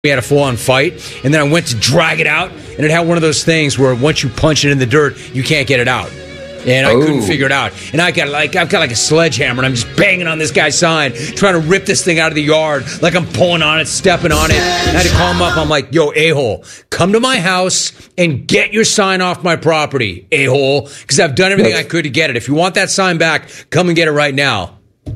We had a full-on fight, and then I went to drag it out, and it had one of those things where once you punch it in the dirt, you can't get it out. And I couldn't figure it out. And I've got like a sledgehammer, and I'm just banging on this guy's sign, trying to rip this thing out of the yard, like I'm pulling on it, stepping on it. And I had to call him up. I'm like, yo, a-hole, come to my house and get your sign off my property, a-hole, because I've done everything I could to get it. If you want that sign back, come and get it right now.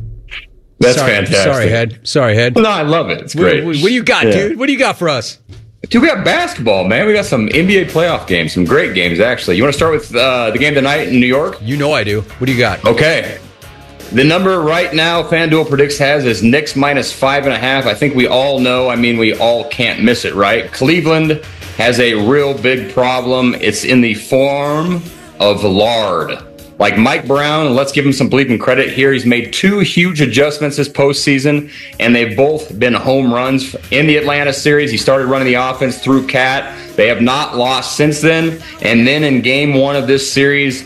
That's fantastic. Sorry, Head. No, I love it. It's great. What do you got, dude? What do you got for us? Dude, we got basketball, man. We got some NBA playoff games, some great games, actually. You want to start with the game tonight in New York? You know I do. What do you got? Okay. The number right now FanDuel predicts has is Knicks -5.5. I think we all know. I mean, we all can't miss it, right? Cleveland has a real big problem. It's in the form of lard. Like Mike Brown, let's give him some bleeping credit here. He's made 2 huge adjustments this postseason, and they've both been home runs. In the Atlanta series, he started running the offense through Cat. They have not lost since then. And then in game 1 of this series,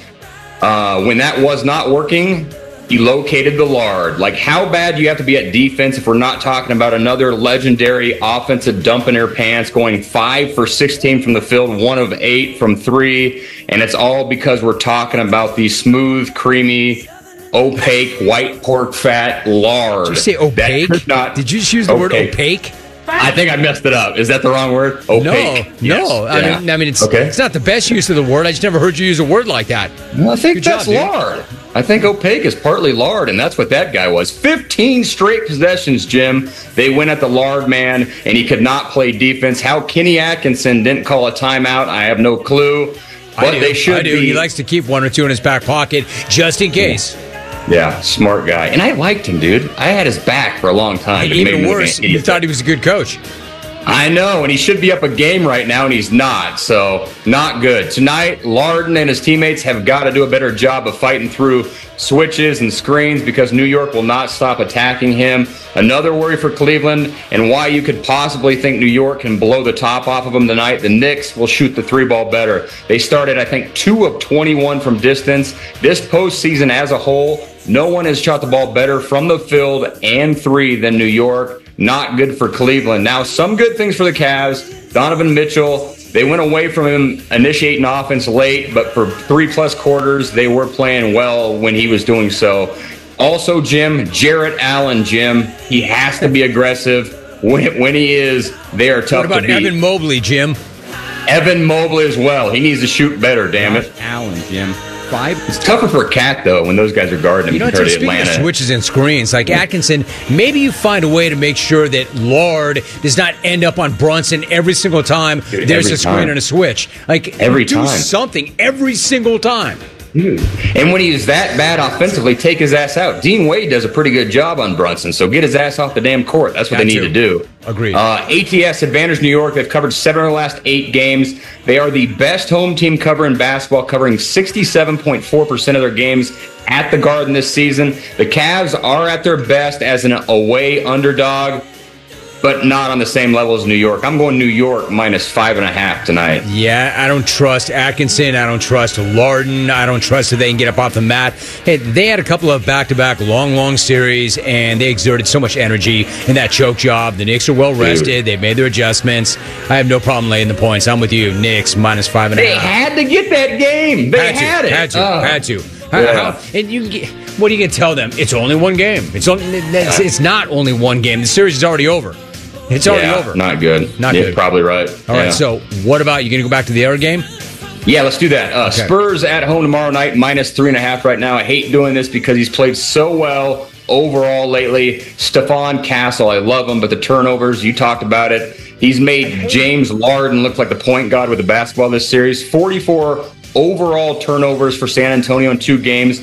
when that was not working, he located the lard. Like, how bad do you have to be at defense if we're not talking about another legendary offensive dump in their pants, going 5 for 16 from the field, 1 of 8 from 3, and it's all because we're talking about the smooth, creamy, opaque, white pork fat lard. Did you say opaque? Did you just use the word opaque? I think I messed it up. Is that the wrong word? Opaque. No. Yes. I mean, it's not the best use of the word. I just never heard you use a word like that. Well, I think that's lard. I think opaque is partly lard, and that's what that guy was. 15 straight possessions, Jim. They went at the lard man, and he could not play defense. How Kenny Atkinson didn't call a timeout, I have no clue. But they should be. He likes to keep 1 or 2 in his back pocket just in case. Yeah, smart guy. And I liked him, dude. I had his back for a long time. Even worse, you thought he was a good coach. I know, and he should be up a game right now, and he's not, so not good. Tonight, Larden and his teammates have got to do a better job of fighting through switches and screens because New York will not stop attacking him. Another worry for Cleveland, and why you could possibly think New York can blow the top off of them tonight. The Knicks will shoot the 3-ball better. They started, I think, 2 of 21 from distance. This postseason as a whole, no one has shot the ball better from the field and 3 than New York. Not good for Cleveland. Now, some good things for the Cavs. Donovan Mitchell, they went away from him initiating offense late, but for 3+ quarters, they were playing well when he was doing so. Also, Jim, Jarrett Allen, Jim, he has to be aggressive. When he is, they are tough to beat. What about Evan Mobley, Jim? Evan Mobley as well. He needs to shoot better, damn it. Allen, Jim. 5. It's tougher for Cat, though, when those guys are guarding him compared to Atlanta. Of switches and screens, like Atkinson, maybe you find a way to make sure that Lard does not end up on Brunson every single time there's a screen and a switch. Like, do something every single time. Dude. And when he's that bad offensively, take his ass out. Dean Wade does a pretty good job on Brunson, so get his ass off the damn court. That's what they need to do. Agreed. ATS advantage New York. They've covered 7 of the last 8 games. They are the best home team cover in basketball, covering 67.4% of their games at the Garden this season. The Cavs are at their best as an away underdog, but not on the same level as New York. I'm going New York -5.5 tonight. Yeah, I don't trust Atkinson. I don't trust Larden. I don't trust that they can get up off the mat. Hey, they had a couple of back-to-back long series, and they exerted so much energy in that choke job. The Knicks are well-rested. They've made their adjustments. I have no problem laying the points. I'm with you. Knicks -5.5. They had to get that game. They had it. Had to. Yeah. And what are you going to tell them? It's only one game. It's not only one game. The series is already over. It's already over. Not good. Not good. Probably right. All right, so what about, you going to go back to the other game? Yeah, let's do that. Spurs at home tomorrow night, -3.5 right now. I hate doing this because he's played so well overall lately. Stephon Castle, I love him, but the turnovers, you talked about it. He's made James Larden look like the point guard with the basketball this series. 44 overall turnovers for San Antonio in 2 games.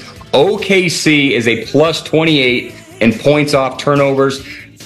OKC is a +28 in points off turnovers.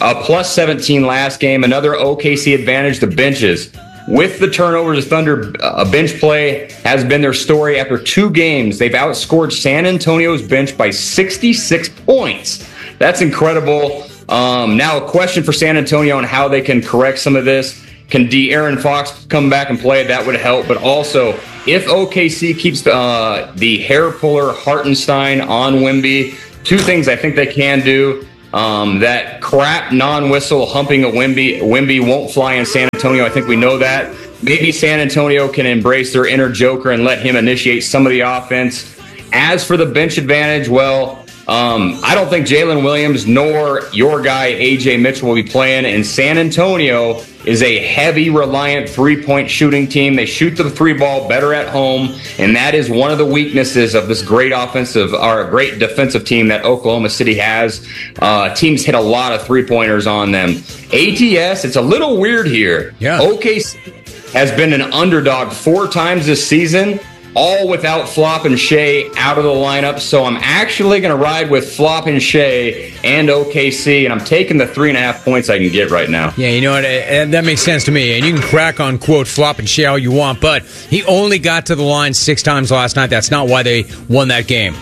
+17 last game. Another OKC advantage, the benches. With the turnovers, the Thunder bench play has been their story. After 2 games, they've outscored San Antonio's bench by 66 points. That's incredible. Now, a question for San Antonio on how they can correct some of this. Can De'Aaron Fox come back and play? That would help. But also, if OKC keeps the hair puller Hartenstein on Wemby, 2 things I think they can do. That crap non-whistle humping a Wemby won't fly in San Antonio. I think we know that. Maybe San Antonio can embrace their inner Joker and let him initiate some of the offense. As for the bench advantage, well, I don't think Jalen Williams nor your guy A.J. Mitchell will be playing. And San Antonio is a heavy, reliant three-point shooting team. They shoot the three ball better at home, and that is one of the weaknesses of this great great defensive team that Oklahoma City has. Teams hit a lot of three-pointers on them. ATS, it's a little weird here. Yeah. OKC has been an underdog 4 times this season, all without Flop and Shea out of the lineup. So I'm actually going to ride with Flop and Shea and OKC, and I'm taking the 3.5 points I can get right now. Yeah, you know what? That makes sense to me. And you can crack on, quote, Flop and Shea all you want, but he only got to the line 6 times last night. That's not why they won that game.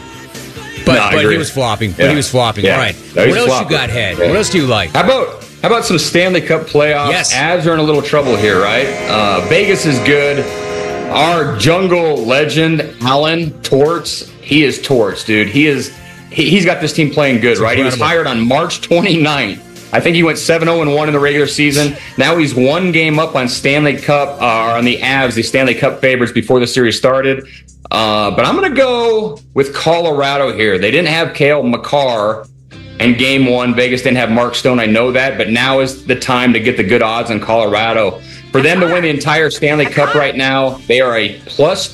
But he was flopping. Yeah. But he was flopping. Yeah. All right. No, what else you got, Head? Yeah. What else do you like? How about some Stanley Cup playoffs? Yes. Avs are in a little trouble here, right? Vegas is good. Our jungle legend, Alan Torts, he is Torts, dude. He's got this team playing good, right? Incredible. He was hired on March 29th. I think he went 7-0-1 in the regular season. Now he's 1 game up on Stanley Cup, on the Avs, the Stanley Cup favorites before the series started. But I'm going to go with Colorado here. They didn't have Cale Makar in game 1. Vegas didn't have Mark Stone. I know that, but now is the time to get the good odds on Colorado. For them to win the entire Stanley Cup right now, they are a plus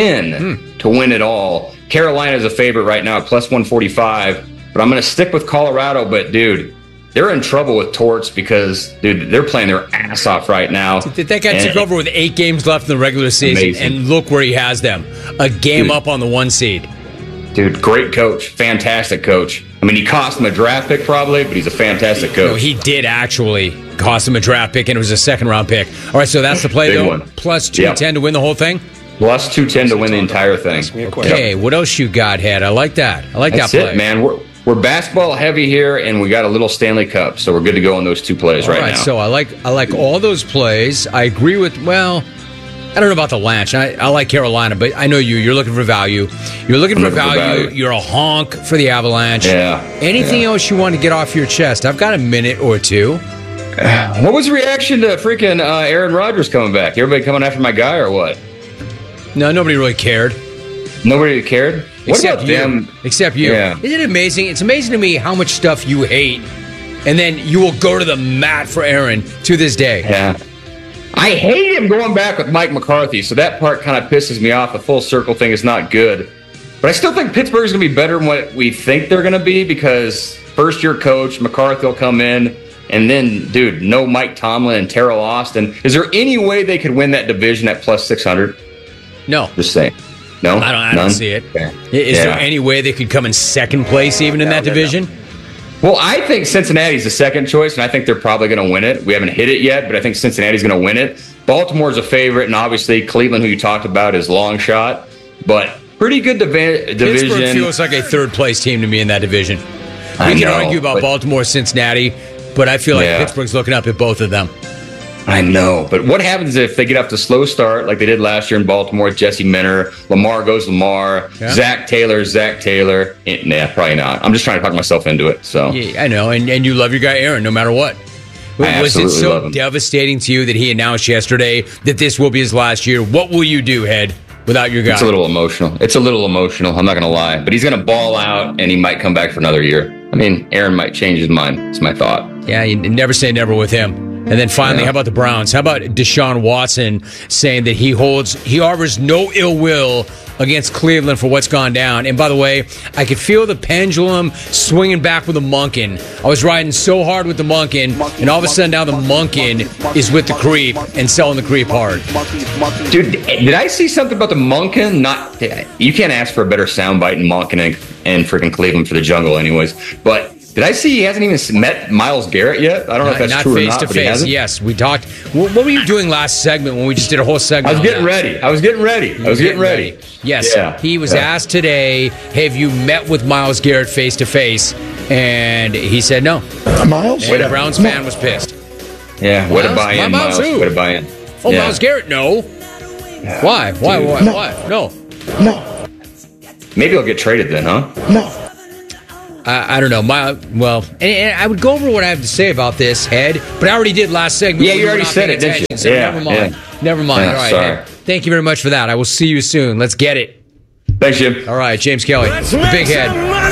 210 to win it all. Carolina is a favorite right now at plus 145, but I'm going to stick with Colorado. But, dude, they're in trouble with Torts because, dude, they're playing their ass off right now. That guy took over with 8 games left in the regular season, amazing. And look where he has them. A game up on the 1 seed. Dude, great coach. Fantastic coach. I mean, he cost him a draft pick probably, but he's a fantastic coach. No, he did actually cost him a draft pick, and it was a 2nd-round pick. All right, so that's the play, big though? One. Plus 210 to win the whole thing? Plus 210 to win the entire thing. Okay, what else you got, Head? I like that. That's that play. It, man. We're basketball heavy here, and we got a little Stanley Cup, so we're good to go on those 2 plays right now. So I like all those plays. I agree with, well, I don't know about the Lanch. I like Carolina, but I know you're looking for value. You're looking for value. You're a honk for the Avalanche. Yeah. Anything else you want to get off your chest? I've got a minute or 2. What was the reaction to freaking Aaron Rodgers coming back? Everybody coming after my guy or what? No, nobody really cared. Nobody cared? What Except about you. them? Except you. Yeah. Isn't it amazing? It's amazing to me how much stuff you hate, and then you will go to the mat for Aaron to this day. Yeah. I hate him going back with Mike McCarthy, so that part kind of pisses me off. The full circle thing is not good. But I still think Pittsburgh is going to be better than what we think they're going to be because first-year coach, McCarthy will come in, and then, dude, no Mike Tomlin and Terrell Austin. Is there any way they could win that division at plus 600? No. Just saying. No? I don't see it. Okay. Is there any way they could come in 2nd place even in that division? No. Well, I think Cincinnati's the second choice, and I think they're probably going to win it. We haven't hit it yet, but I think Cincinnati's going to win it. Baltimore's a favorite, and obviously Cleveland, who you talked about, is long shot. But pretty good division. Pittsburgh feels like a 3rd-place team to me in that division. We can argue about Baltimore, Cincinnati, but I feel like Pittsburgh's looking up at both of them. I know, but what happens if they get off to a slow start like they did last year in Baltimore with Jesse Minter? Lamar goes Lamar. Yeah. Zach Taylor. Nah, probably not. I'm just trying to talk myself into it. So yeah, I know, and you love your guy Aaron no matter what. Was it so devastating to you that he announced yesterday that this will be his last year? What will you do, Head, without your guy? It's a little emotional. I'm not going to lie. But he's going to ball out, and he might come back for another year. I mean, Aaron might change his mind. It's my thought. Yeah, you never say never with him. And then finally, how about the Browns? How about Deshaun Watson saying that he harbors no ill will against Cleveland for what's gone down? And by the way, I could feel the pendulum swinging back with the Monken. I was riding so hard with the Monken, and all of a sudden now the Monken is with the creep and selling the creep hard. Dude, did I see something about the Monken? You can't ask for a better soundbite in Monken and freaking Cleveland for the jungle anyways. But did I see he hasn't even met Myles Garrett yet? I don't know if that's true or not, but he hasn't. Yes, we talked. What were you doing last segment when we just did a whole segment? I was getting ready. Yes, he was asked today, have you met with Myles Garrett face to face? And he said no. Myles? And the Browns fan was pissed. Yeah, way to buy in, Myles. Way to buy in. Oh, yeah. Myles Garrett, no. Yeah. Why? No. No. Maybe he'll get traded then, huh? No. I don't know. And I would go over what I have to say about this, Head, but I already did last segment. Yeah, you already said it, didn't you? So never mind. Yeah. Never mind. Yeah, all right, sorry. Head. Thank you very much for that. I will see you soon. Let's get it. Thanks, Jim. All right, James Kelly, the big Head.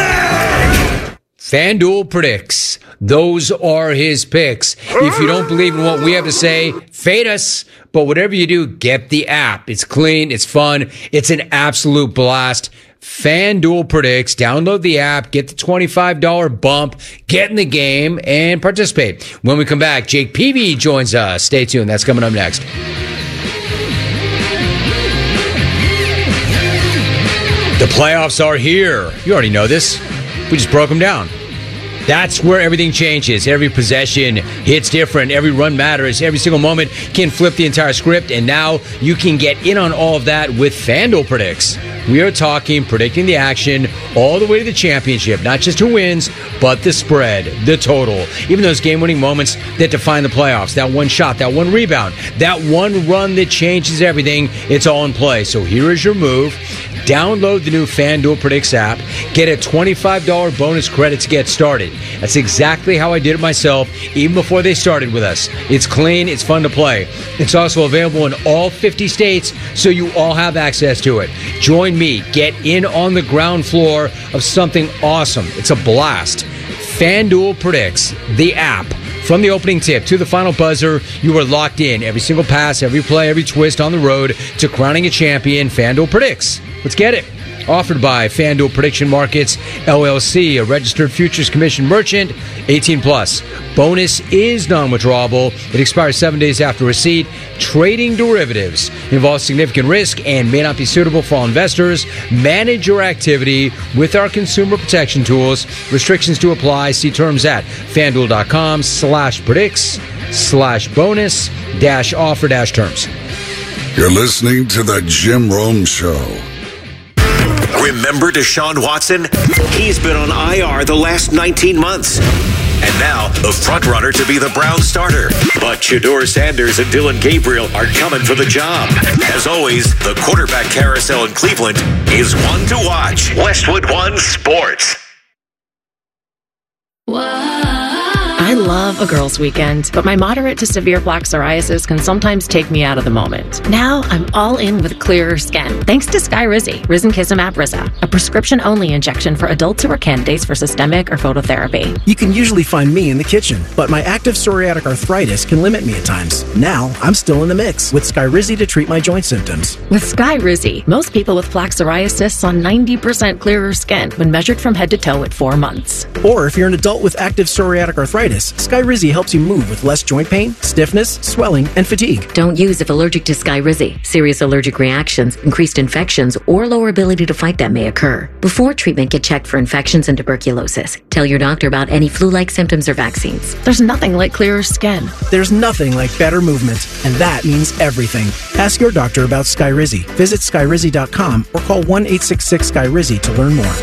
FanDuel predicts. Those are his picks. If you don't believe in what we have to say, fade us. But whatever you do, get the app. It's clean. It's fun. It's an absolute blast. FanDuel predicts. Download the app. Get the $25 bump. Get in the game and participate. When we come back, Jake Peavy joins us. Stay tuned. That's coming up next. The playoffs are here. You already know this. We just broke them down. That's where everything changes. Every possession hits different. Every run matters. Every single moment can flip the entire script. And now you can get in on all of that with FanDuel Predicts. We are talking predicting the action all the way to the championship. Not just who wins, but the spread, the total. Even those game-winning moments that define the playoffs. That one shot, that one rebound, that one run that changes everything. It's all in play. So here is your move. Download the new FanDuel Predicts app. Get a $25 bonus credit to get started. That's exactly how I did it myself, even before they started with us. It's clean. It's fun to play. It's also available in all 50 states, so you all have access to it. Join me. Get in on the ground floor of something awesome. It's a blast. FanDuel Predicts, the app. From the opening tip to the final buzzer, you are locked in. Every single pass, every play, every twist on the road to crowning a champion. FanDuel Predicts. Let's get it. Offered by FanDuel Prediction Markets, LLC, a registered futures commission merchant, 18 plus. Bonus is non-withdrawable. It expires 7 days after receipt. Trading derivatives involves significant risk and may not be suitable for all investors. Manage your activity with our consumer protection tools. Restrictions to apply. See terms at FanDuel.com/predicts/bonus-offer-terms. You're listening to the Jim Rome Show. Remember Deshaun Watson? He's been on IR the last 19 months. And now, the front-runner to be the Browns starter. But Shedeur Sanders and Dylan Gabriel are coming for the job. As always, the quarterback carousel in Cleveland is one to watch. Westwood One Sports. I love a girls' weekend, but my moderate to severe plaque psoriasis can sometimes take me out of the moment. Now I'm all in with clearer skin, thanks to Skyrizi, Risankizumab Rizza, a prescription-only injection for adults who are candidates for systemic or phototherapy. You can usually find me in the kitchen, but my active psoriatic arthritis can limit me at times. Now I'm still in the mix with Skyrizi to treat my joint symptoms. With Skyrizi, most people with plaque psoriasis saw 90% clearer skin when measured from head to toe at 4 months. Or if you're an adult with active psoriatic arthritis, Skyrizi helps you move with less joint pain, stiffness, swelling, and fatigue. Don't use if allergic to Skyrizi. Serious allergic reactions, increased infections, or lower ability to fight them may occur. Before treatment, get checked for infections and tuberculosis. Tell your doctor about any flu-like symptoms or vaccines. There's nothing like clearer skin. There's nothing like better movement, and that means everything. Ask your doctor about Skyrizi. Visit Skyrizi.com or call 1-866-SKYRIZI to learn more.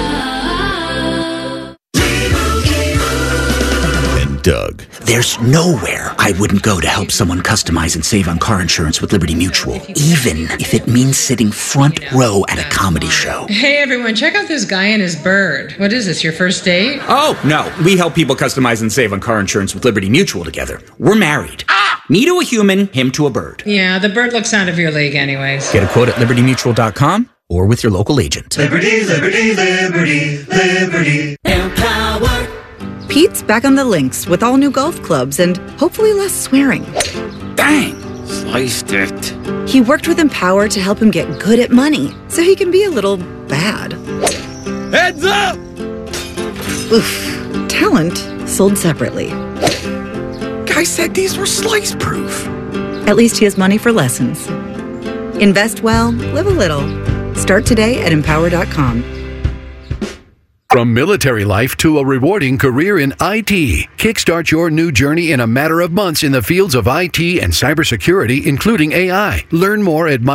Doug. There's nowhere I wouldn't go to help someone customize and save on car insurance with Liberty Mutual, even if it means sitting front row at a comedy show. Hey everyone, check out this guy and his bird. What is this, your first date? Oh, no. We help people customize and save on car insurance with Liberty Mutual together. We're married. Me to a human, him to a bird. Yeah, the bird looks out of your league anyways. Get a quote at libertymutual.com or with your local agent. Liberty, liberty, liberty, liberty. Empower. Pete's back on the links with all new golf clubs and hopefully less swearing. Dang, sliced it. He worked with Empower to help him get good at money, so he can be a little bad. Heads up! Oof. Talent sold separately. Guy said these were slice-proof. At least he has money for lessons. Invest well, live a little. Start today at Empower.com. From military life to a rewarding career in IT, kickstart your new journey in a matter of months in the fields of IT and cybersecurity, including AI. Learn more at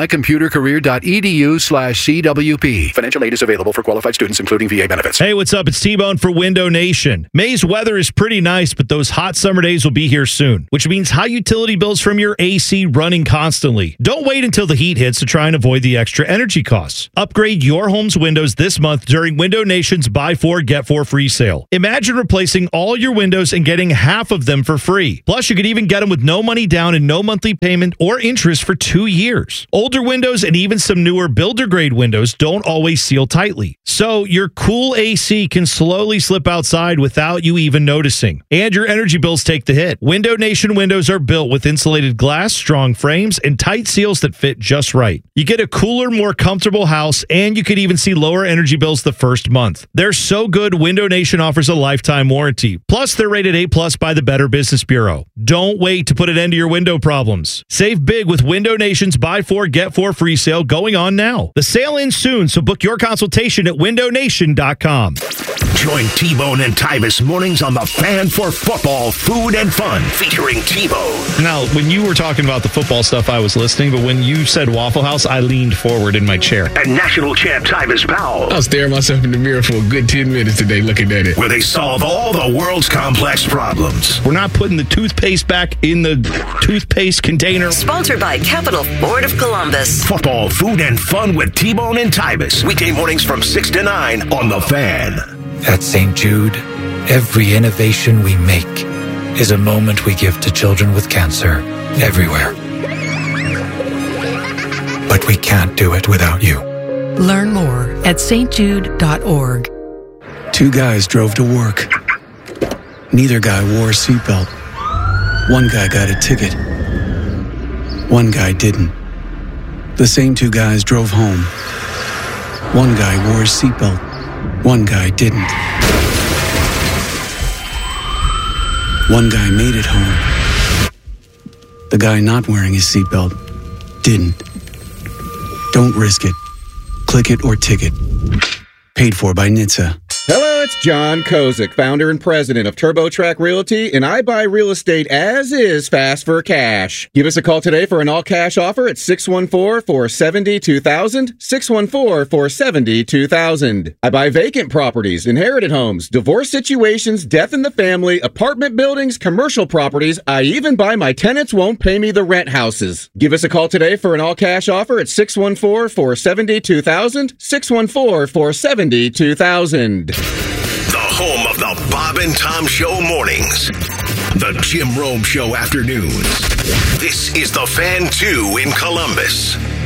mycomputercareer.edu/CWP. Financial aid is available for qualified students, including VA benefits. Hey, what's up? It's T-Bone for Window Nation. May's weather is pretty nice, but those hot summer days will be here soon, which means high utility bills from your AC running constantly. Don't wait until the heat hits to try and avoid the extra energy costs. Upgrade your home's windows this month during Window Nation's Buy buy 4, get 4 free sale. Imagine replacing all your windows and getting half of them for free. Plus, you could even get them with no money down and no monthly payment or interest for 2 years. Older windows and even some newer builder-grade windows don't always seal tightly. So your cool AC can slowly slip outside without you even noticing. And your energy bills take the hit. Window Nation windows are built with insulated glass, strong frames, and tight seals that fit just right. You get a cooler, more comfortable house, and you could even see lower energy bills the first month. They're so good, Window Nation offers a lifetime warranty. Plus, they're rated A+ by the Better Business Bureau. Don't wait to put an end to your window problems. Save big with Window Nation's buy 4, get 4 free sale going on now. The sale ends soon, so book your consultation at windownation.com. Join T-Bone and Tyvis mornings on the Fan for football, food, and fun, featuring T-Bone. Now, when you were talking about the football stuff, I was listening, but when you said Waffle House, I leaned forward in my chair. And national champ Tyvis Powell. I was staring myself in the mirror for a good 10 minutes today looking at it. Where they solve all the world's complex problems. We're not putting the toothpaste back in the toothpaste container. Sponsored by Capital Ford of Columbus. Football, food, and fun with T-Bone and Tyvis. Weekday mornings from 6 to 9 on The Fan. At St. Jude, every innovation we make is a moment we give to children with cancer everywhere. But we can't do it without you. Learn more at stjude.org. 2 guys drove to work. Neither guy wore a seatbelt. One guy got a ticket. One guy didn't. The same 2 guys drove home. One guy wore a seatbelt. One guy didn't. One guy made it home. The guy not wearing his seatbelt didn't. Don't risk it. Click it or ticket. Paid for by NHTSA. Hello, it's John Kozik, founder and president of TurboTrack Realty, and I buy real estate as is fast for cash. Give us a call today for an all-cash offer at 614-470-2000, 614-470-2000. I buy vacant properties, inherited homes, divorce situations, death in the family, apartment buildings, commercial properties. I even buy my tenants won't pay me the rent houses. Give us a call today for an all-cash offer at 614-470-2000, 614-470-2000. The home of the Bob and Tom Show mornings. The Jim Rome Show afternoons. This is The Fan 2 in Columbus.